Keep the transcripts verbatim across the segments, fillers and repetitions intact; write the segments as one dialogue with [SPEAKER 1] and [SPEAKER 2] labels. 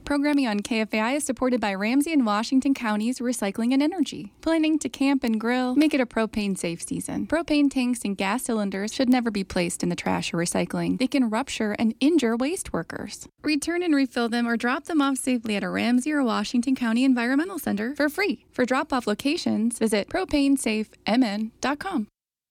[SPEAKER 1] Programming on K F A I is supported by Ramsey and Washington Counties Recycling and Energy. Planning to camp and grill? Make it a propane-safe season. Propane tanks and gas cylinders should never be placed in the trash or recycling. They can rupture and injure waste workers. Return and refill them or drop them off safely at a Ramsey or Washington County Environmental Center for free. For drop-off locations, visit propane safe m n dot com.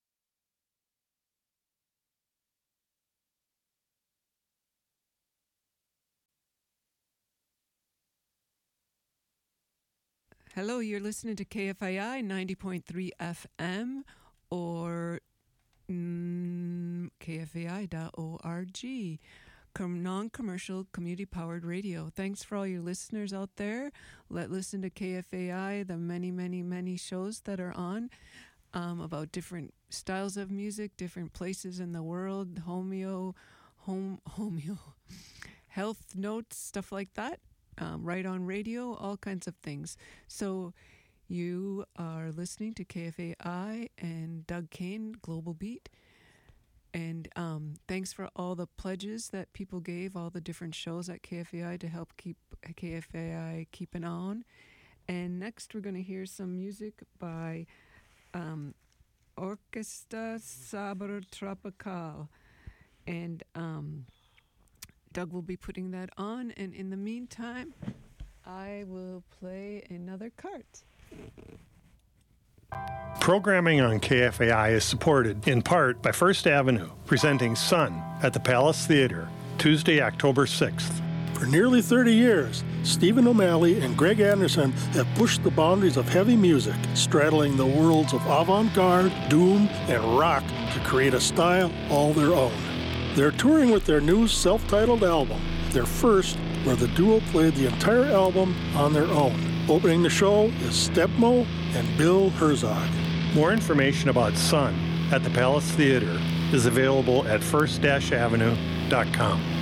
[SPEAKER 2] Hello, you're listening to K F A I ninety point three F M or mm, K F A I dot org, Com- non-commercial, community-powered radio. Thanks for all your listeners out there. Let listen to K F A I, the many, many, many shows that are on um, about different styles of music, different places in the world, homeo, home, homeo, health notes, stuff like that. Um, right on radio, all kinds of things. So you are listening to K F A I and Doug Kane, Global Beat. And um, thanks for all the pledges that people gave, all the different shows at K F A I to help keep K F A I keeping on. And next we're going to hear some music by um, Orquesta Sabor Tropical. And Um, Doug will be putting that on, and in the meantime, I will play another cart.
[SPEAKER 3] Programming on K F A I is supported in part by First Avenue, presenting Sun at the Palace Theater, Tuesday, October sixth.
[SPEAKER 4] For nearly thirty years, Stephen O'Malley and Greg Anderson have pushed the boundaries of heavy music, straddling the worlds of avant-garde, doom, and rock to create a style all their own. They're touring with their new self-titled album, their first where the duo played the entire album on their own. Opening the show is Stepmo and Bill Herzog.
[SPEAKER 3] More information about Sun at the Palace Theater is available at first avenue dot com.